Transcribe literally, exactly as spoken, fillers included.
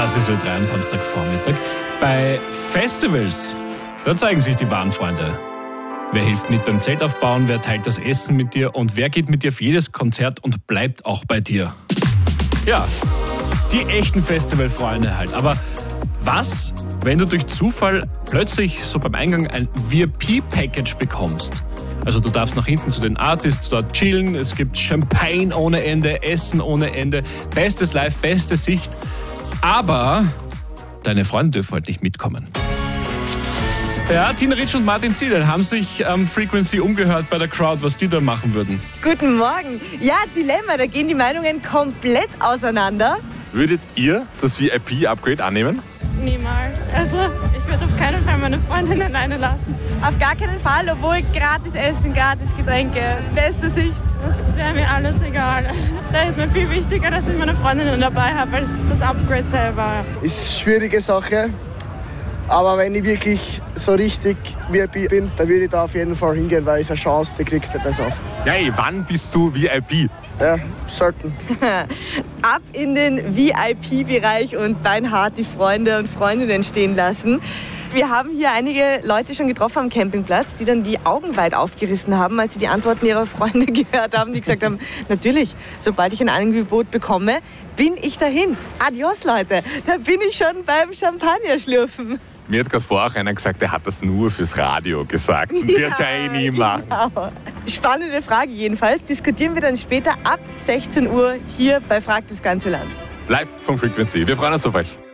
Das ist Ö drei am Samstagvormittag. Bei Festivals, da zeigen sich die wahren Freunde. Wer hilft mit beim Zeltaufbauen, wer teilt das Essen mit dir und wer geht mit dir auf jedes Konzert und bleibt auch bei dir. Ja, die echten Festivalfreunde halt. Aber was, wenn du durch Zufall plötzlich so beim Eingang ein V I P-Package bekommst? Also du darfst nach hinten zu den Artists dort chillen, es gibt Champagne ohne Ende, Essen ohne Ende, bestes Live, beste Sicht. Aber deine Freunde dürfen halt nicht mitkommen. Ja, Tina Ritsch und Martin Ziedel haben sich am Frequency umgehört bei der Crowd, was die da machen würden. Guten Morgen. Ja, Dilemma, da gehen die Meinungen komplett auseinander. Würdet ihr das V I P-Upgrade annehmen? Niemals. Also ich würde auf keinen Fall meine Freundin alleine lassen. Auf gar keinen Fall, obwohl gratis Essen, gratis Getränke, beste Sicht. Das wäre mir alles egal. Da ist mir viel wichtiger, dass ich meine Freundinnen dabei habe, als das Upgrade selber. Ist eine schwierige Sache, aber wenn ich wirklich so richtig V I P bin, dann würde ich da auf jeden Fall hingehen, weil es eine Chance, die kriegst du nicht mehr so oft. Hey, wann bist du V I P? Ja, selten. Ab in den V I P-Bereich und beinhart die Freunde und Freundinnen stehen lassen. Wir haben hier einige Leute schon getroffen am Campingplatz, die dann die Augen weit aufgerissen haben, als sie die Antworten ihrer Freunde gehört haben, die gesagt haben, natürlich, sobald ich ein Angebot bekomme, bin ich dahin. Adios, Leute, da bin ich schon beim Champagner schlürfen. Mir hat gerade vorher auch einer gesagt, der hat das nur fürs Radio gesagt. Und ja, wird's ja eh nie machen. Genau. Spannende Frage jedenfalls. Diskutieren wir dann später ab sechzehn Uhr hier bei Frag das ganze Land. Live vom Frequency. Wir freuen uns auf euch.